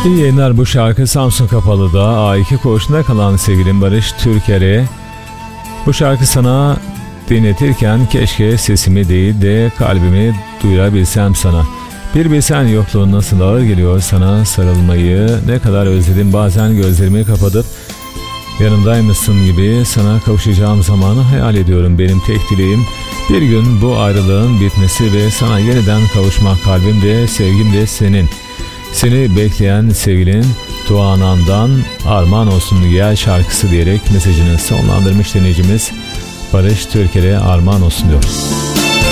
İyi yayınlar. Bu şarkı Samsun Kapalı'da A2 koğuşunda kalan sevgilim Barış Türker'e. Bu şarkı sana dinletirken keşke sesimi değil de kalbimi duyurabilsem sana. Bir bilsen yokluğun nasıl ağır geliyor, sana sarılmayı ne kadar özledim. Bazen gözlerimi kapatıp yanımdaymışsın gibi sana kavuşacağım zamanı hayal ediyorum. Benim tek dileğim bir gün bu ayrılığın bitmesi ve sana yeniden kavuşmak. Kalbim de sevgim de senin. Seni bekleyen sevgilin Doğanan'dan armağan olsun gel şarkısı diyerek mesajını sonlandırmış dinleyicimiz Barış Türker'e armağan olsun diyor.